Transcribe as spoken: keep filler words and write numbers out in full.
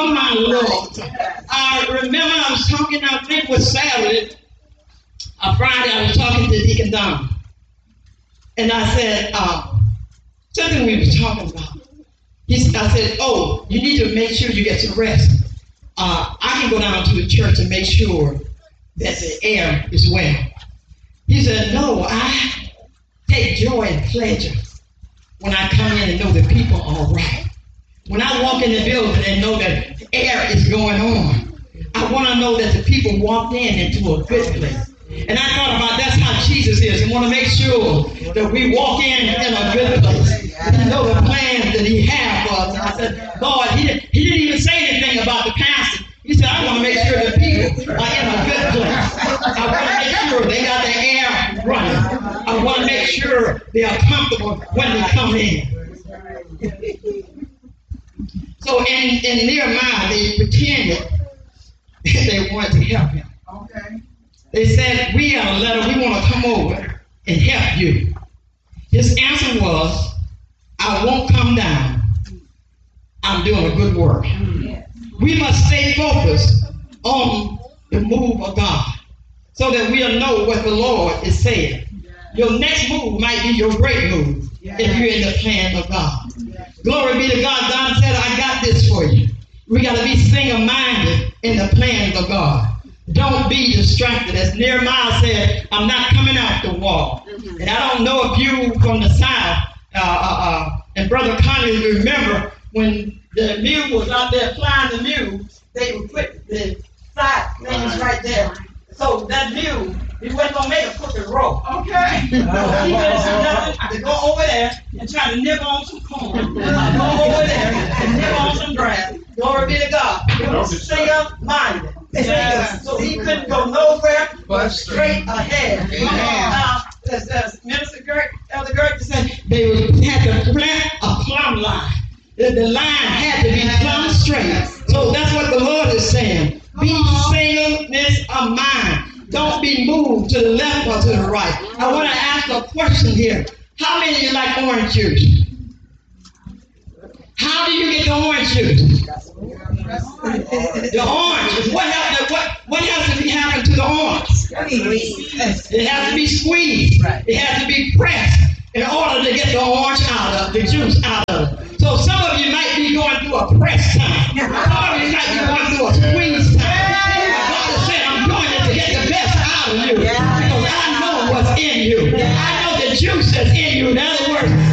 Oh my Lord. I remember I was talking, I think it was Saturday, or Friday, I was talking to Deacon Don. And I said, uh, something we were talking about. He, I said, oh, you need to make sure you get some rest. Uh, I can go down to the church and make sure that the air is well. He said, no, I take joy and pleasure when I come in and know that people are all right. When I walk in the building and know that air is going on, I want to know that the people walked in into a good place. And I thought about that's how Jesus is. I want to make sure that we walk in in a good place. You know the plans that he had for us. And I said, Lord, he didn't, he didn't even say anything about the pastor. He said, I want to make sure the people are in a good place. I want to make sure they got their air running. I want to make sure they are comfortable when they come in. So in, in Nehemiah, they pretended they wanted to help him. Okay. They said, we got a letter, we want to come over and help you. His answer was, I won't come down. I'm doing a good work. Yes. We must stay focused on the move of God so that we'll know what the Lord is saying. Yes. Your next move might be your great move yes. if you're in the plan of God. Yes. Glory be to God. God said, I got this for you. We got to be single-minded in the plans of God. Don't be distracted. As Nehemiah said, I'm not coming off the wall. Mm-hmm. And I don't know if you from the South, uh, uh, uh, and Brother Conley, remember when the mule was out there flying the mule, they would put the side things right there. So that mule, he wasn't going to make a crooked rope. Okay. So he didn't do nothing to go over there and try to nibble on some corn. Go over there and nibble on some grass. Glory be to God. He was single-minded. Yeah. So he couldn't go nowhere but straight ahead. Now, as, as Minister Gert, Elder Gert said, they had to plant a plumb line. The, the line had to be plumb straight. So that's what the Lord is saying. Be singleness of mind. Don't be moved to the left or to the right. I want to ask a question here. How many of you like orange juice? How do you get the orange juice? The orange. What has to, what, what has to be happened to the orange? It has to be squeezed. It has to be pressed in order to get the orange out of the juice out of it. So some of you might be going through a press time. Some of you might be going through a squeeze time. God is saying, I'm doing it to get the best out of you because I know what's in you. I know the juice that's in you. In other words,